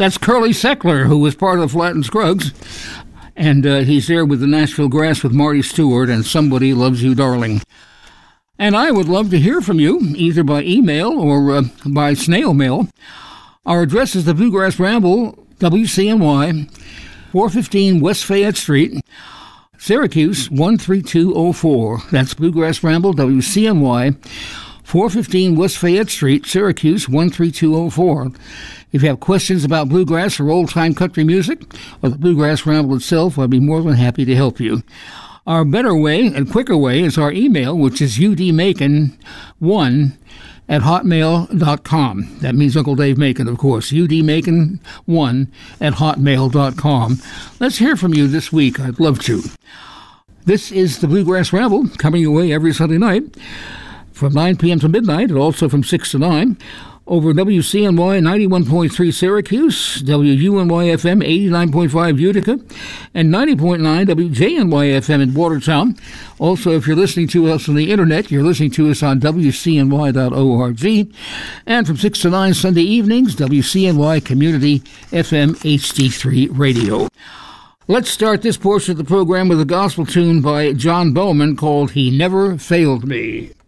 That's Curly Seckler, who was part of the Flatt and Scruggs. And he's there with the Nashville Grass with Marty Stewart and Somebody Loves You, Darling. And I would love to hear from you, either by email or by snail mail. Our address is the Bluegrass Ramble, WCNY, 415 West Fayette Street, Syracuse 13204. That's Bluegrass Ramble, WCNY, 415 West Fayette Street, Syracuse 13204. If you have questions about bluegrass or old-time country music, or the Bluegrass Ramble itself, I'd be more than happy to help you. Our better way and quicker way is our email, which is udmacon1@hotmail.com. That means Uncle Dave Macon, of course. udmacon1@hotmail.com. Let's hear from you this week. I'd love to. This is the Bluegrass Ramble, coming your way every Sunday night from 9 p.m. to midnight, and also from 6 to 9. Over WCNY 91.3 Syracuse, WUNY-FM 89.5 Utica, and 90.9 WJNY-FM in Watertown. Also, if you're listening to us on the Internet, you're listening to us on WCNY.org. And from 6 to 9 Sunday evenings, WCNY Community FM HD3 Radio. Let's start this portion of the program with a gospel tune by John Bowman called He Never Failed Me.